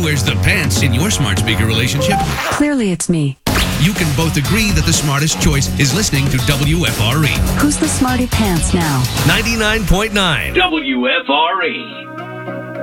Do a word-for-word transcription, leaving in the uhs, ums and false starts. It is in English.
wears the pants in your smart speaker relationship? Clearly it's me. You can both agree that the smartest choice is listening to W F R E. Who's the smarty pants now? ninety-nine point nine W F R E.